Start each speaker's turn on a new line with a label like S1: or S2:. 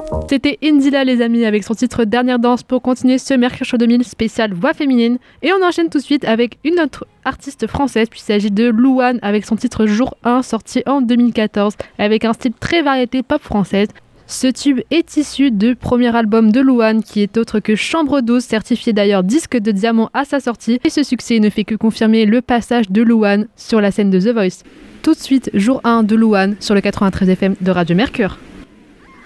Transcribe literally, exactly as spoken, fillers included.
S1: C'était Indila les amis avec son titre Dernière danse pour continuer ce Mercure Show deux mille spécial voix féminine. Et on enchaîne tout de suite avec une autre artiste française, puis il s'agit de Louane avec son titre Jour un sorti en deux mille quatorze avec un style très variété pop française. Ce tube est issu du premier album de Louane qui est autre que Chambre douze, certifié d'ailleurs disque de diamant à sa sortie. Et ce succès ne fait que confirmer le passage de Louane sur la scène de The Voice. Tout de suite, Jour un de Louane sur le quatre-vingt-treize F M de Radio Mercure.